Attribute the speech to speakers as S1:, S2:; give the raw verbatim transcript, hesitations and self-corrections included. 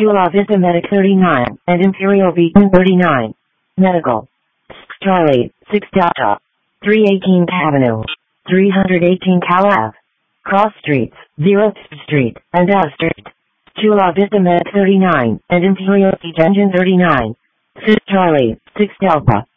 S1: Chula Vista Medic thirty-nine, and Imperial Beacon thirty-nine. Medical. Charlie, six Delta. three eighteen Avenue. three eighteen Cal Ave. Cross Streets, zeroth Street, and F Street. Chula Vista Medic thirty-nine, and Imperial Beach Engine thirty-nine. six Charlie, six Delta.